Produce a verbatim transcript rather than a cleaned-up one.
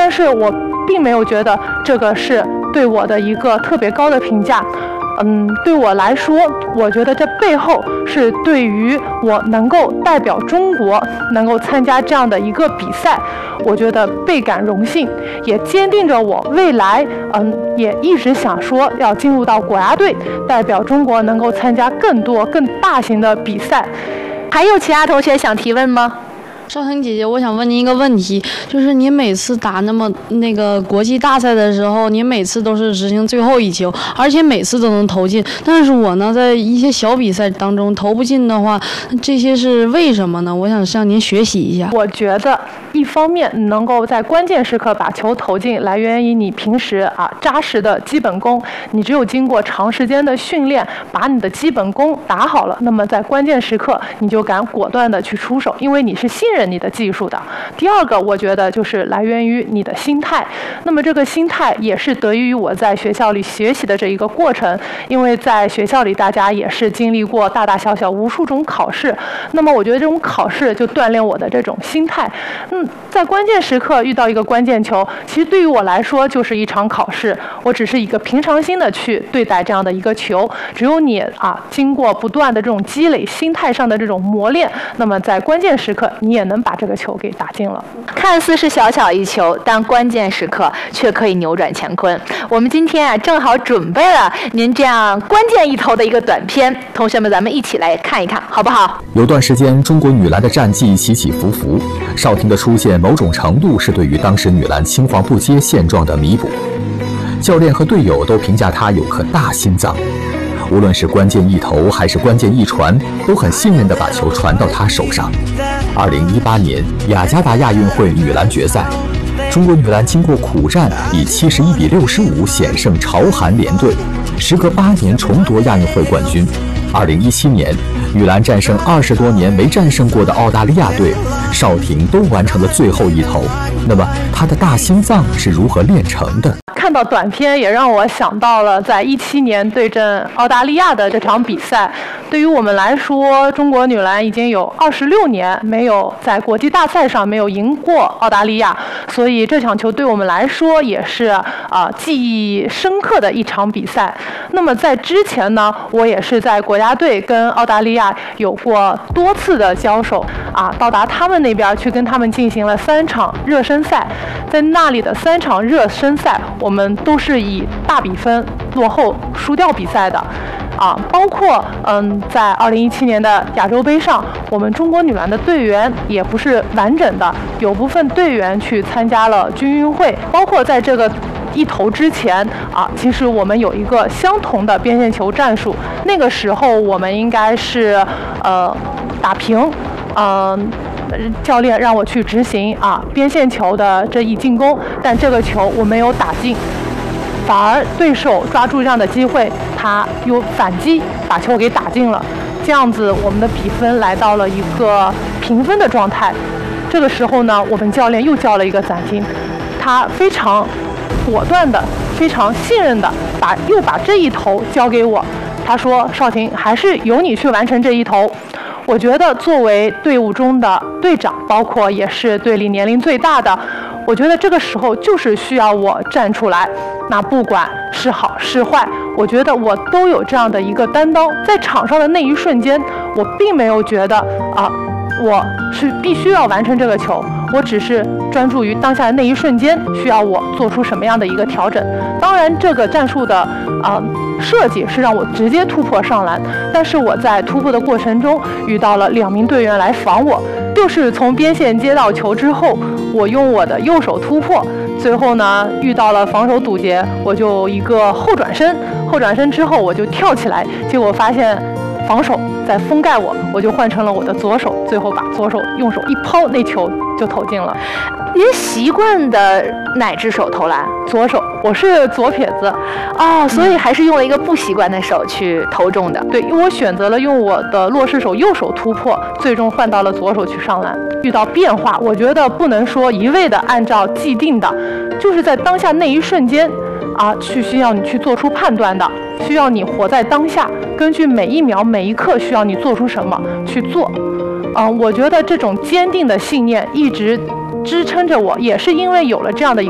但是我并没有觉得这个是对我的一个特别高的评价。嗯，对我来说，我觉得这背后是对于我能够代表中国，能够参加这样的一个比赛，我觉得倍感荣幸，也坚定着我未来，嗯，也一直想说要进入到国家队，代表中国能够参加更多更大型的比赛。 还有其他同学想提问吗？ 少婷姐姐，我想问您一个问题，就是你每次打那么那个国际大赛的时候，你每次都是执行最后一球，而且每次都能投进。但是我呢，在一些小比赛当中投不进的话，这些是为什么呢？我想向您学习一下。 我觉得一方面能够在关键时刻把球投进，来源于你平时啊扎实的基本功。你只有经过长时间的训练，把你的基本功打好了，那么在关键时刻你就敢果断的去出手，因为你是信任你的技术的。第二个，我觉得就是来源于你的心态。那么这个心态也是得益于我在学校里学习的这一个过程，因为在学校里大家也是经历过大大小小无数种考试，那么我觉得这种考试就锻炼我的这种心态。嗯，在关键时刻遇到一个关键球，其实对于我来说就是一场考试，我只是一个平常心的去对待这样的一个球。只有你啊，经过不断的这种积累，心态上的这种磨练，那么在关键时刻你也能把这个球给打进了。 看似是小小一球，但关键时刻却可以扭转乾坤。我们今天啊，正好准备了您这样关键一投的一个短片，同学们咱们一起来看一看，好不好？ 有段时间中国女篮的战绩起起伏伏，少婷的出现某种程度是对于当时女篮青黄不接现状的弥补。教练和队友都评价她有颗大心脏，无论是关键一投还是关键一传，都很信任地把球传到她手上。二零一八年雅加达亚运会女篮决赛，中国女篮经过苦战，以七十一比六十五险胜朝韩联队，时隔八年重夺亚运会冠军。二零一七年，女篮战胜二十多年没战胜过的澳大利亚队，少婷都完成了最后一投。那么，她的大心脏是如何炼成的？ 看到短片也让我想到了在一七年对阵澳大利亚的这场比赛。对于我们来说，中国女篮已经有二十六年没有在国际大赛上没有赢过澳大利亚，所以这场球对我们来说也是啊、呃、记忆深刻的一场比赛。那么在之前呢，我也是在国家队跟澳大利亚有过多次的交手啊，到达他们那边去跟他们进行了三场热身赛。在那里的三场热身赛，我们都是以大比分落后输掉比赛的，啊，包括嗯，在二零一七年的亚洲杯上，我们中国女篮的队员也不是完整的，有部分队员去参加了军运会，包括在这个一投之前啊，其实我们有一个相同的边线球战术，那个时候我们应该是呃打平，嗯、呃。教练让我去执行啊边线球的这一进攻，但这个球我没有打进，反而对手抓住这样的机会，他又反击把球给打进了，这样子我们的比分来到了一个平分的状态。这个时候呢，我们教练又叫了一个暂停，他非常果断的、非常信任的把又把这一投交给我，他说：“少婷，还是由你去完成这一投。”我觉得作为队伍中的队长，包括也是队里年龄最大的，我觉得这个时候就是需要我站出来。那不管是好是坏，我觉得我都有这样的一个担当。在场上的那一瞬间，我并没有觉得啊，我是必须要完成这个球，我只是专注于当下的那一瞬间，需要我做出什么样的一个调整。当然，这个战术的啊、呃、设计是让我直接突破上篮，但是我在突破的过程中遇到了两名队员来防我，就是从边线接到球之后，我用我的右手突破，最后呢遇到了防守堵截，我就一个后转身，后转身之后我就跳起来，结果发现防守在封盖我，我就换成了我的左手，最后把左手用手一抛，那球就投进了。 您习惯的哪只手投篮？ 左手，我是左撇子。 哦，所以还是用了一个不习惯的手去投中的。 对，因为我选择了用我的落势手右手突破，最终换到了左手去上篮。遇到变化，我觉得不能说一味的按照既定的，就是在当下那一瞬间啊，去需要你去做出判断的，需要你活在当下，根据每一秒每一刻需要你做出什么去做。嗯，我觉得这种坚定的信念一直支撑着我，也是因为有了这样的一个